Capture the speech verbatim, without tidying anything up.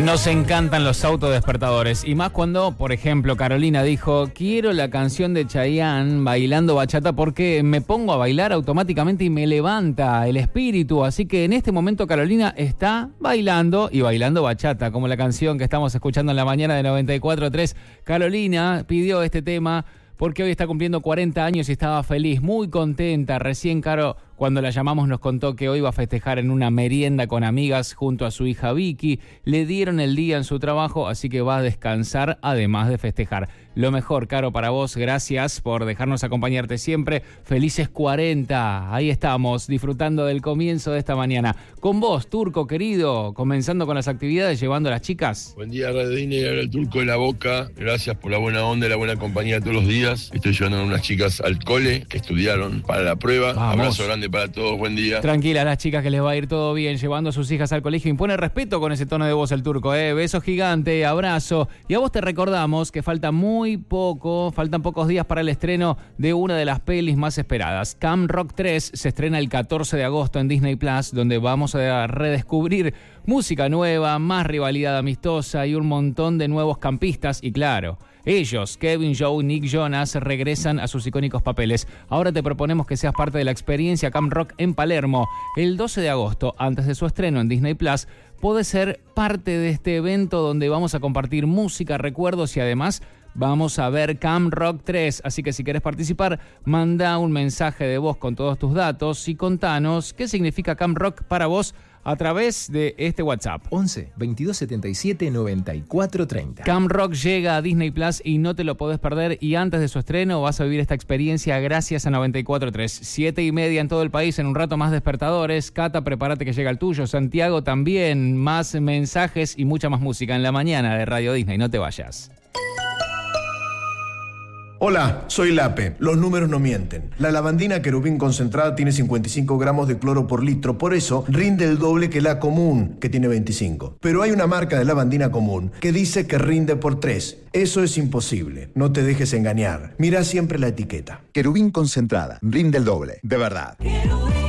Nos encantan los autodespertadores y más cuando, por ejemplo, Carolina dijo: quiero la canción de Chayanne bailando bachata porque me pongo a bailar automáticamente y me levanta el espíritu. Así que en este momento Carolina está bailando y bailando bachata, como la canción que estamos escuchando en la mañana de noventa y cuatro punto tres. Carolina pidió este tema porque hoy está cumpliendo cuarenta años y estaba feliz, muy contenta. Recién, Caro, cuando la llamamos, nos contó que hoy va a festejar en una merienda con amigas junto a su hija Vicky. Le dieron el día en su trabajo, así que va a descansar además de festejar. Lo mejor, Caro, para vos. Gracias por dejarnos acompañarte siempre. Felices cuarenta. Ahí estamos, disfrutando del comienzo de esta mañana. Con vos, Turco, querido, comenzando con las actividades, llevando a las chicas. Buen día, Radine, el Turco de la Boca. Gracias por la buena onda y la buena compañía todos los días. Estoy llevando a unas chicas al cole que estudiaron para la prueba. Vamos. Abrazo grande para todos, buen día. Tranquila, las chicas, que les va a ir todo bien, llevando a sus hijas al colegio. Impone respeto con ese tono de voz el Turco, ¿eh? Beso gigante, abrazo. Y a vos te recordamos que falta muy poco, faltan pocos días para el estreno de una de las pelis más esperadas. Camp Rock tres se estrena el catorce de agosto en Disney Plus, donde vamos a redescubrir música nueva, más rivalidad amistosa y un montón de nuevos campistas. Y claro, ellos, Kevin, Joe, Nick Jonas, regresan a sus icónicos papeles. Ahora te proponemos que seas parte de la experiencia Camp Rock en Palermo. El doce de agosto, antes de su estreno en Disney Plus, podés ser parte de este evento donde vamos a compartir música, recuerdos y además vamos a ver Camp Rock tres. Así que si querés participar, manda un mensaje de voz con todos tus datos y contanos qué significa Camp Rock para vos a través de este WhatsApp. once, veintidós setenta y siete, noventa y cuatro treinta. Camp Rock llega a Disney Plus y no te lo podés perder. Y antes de su estreno vas a vivir esta experiencia gracias a noventa y cuatro punto tres. Siete y media en todo el país, en un rato más despertadores. Cata, prepárate que llega el tuyo. Santiago también. Más mensajes y mucha más música en la mañana de Radio Disney. No te vayas. Hola, soy Lape. Los números no mienten. La lavandina querubín concentrada tiene cincuenta y cinco gramos de cloro por litro, por eso rinde el doble que la común, que tiene veinticinco. Pero hay una marca de lavandina común que dice que rinde por tres. Eso es imposible. No te dejes engañar. Mira siempre la etiqueta. Querubín concentrada, rinde el doble, de verdad.